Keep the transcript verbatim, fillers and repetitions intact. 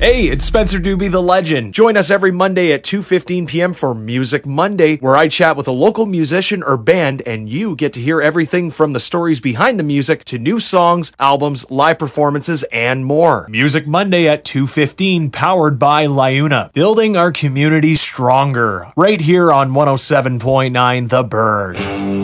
Hey, it's Spencer Doobie the Legend. Join us every Monday at two fifteen p.m. for Music Monday, where I chat with a local musician or band, and you get to hear everything from the stories behind the music to new songs, albums, live performances, and more. Music Monday at two fifteen, powered by Liuna, building our community stronger, right here on one oh seven point nine The Berg.